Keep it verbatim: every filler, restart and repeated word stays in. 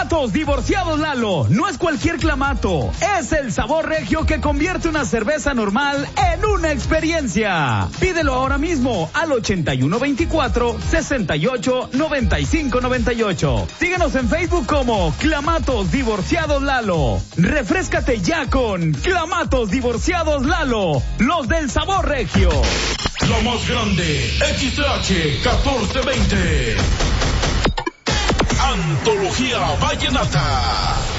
Clamatos Divorciados Lalo. No es cualquier clamato. Es el sabor regio que convierte una cerveza normal en una experiencia. Pídelo ahora mismo al ochenta y uno veinticuatro, sesenta y ocho, noventa y cinco noventa y ocho. Síguenos en Facebook como Clamatos Divorciados Lalo. Refréscate ya con Clamatos Divorciados Lalo. Los del sabor regio. La más grande, X H catorce veinte. Antología Vallenata.